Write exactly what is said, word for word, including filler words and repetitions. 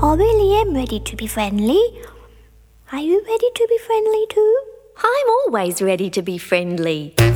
really am ready to be friendly. Are you ready to be friendly too? I'm always ready to be friendly.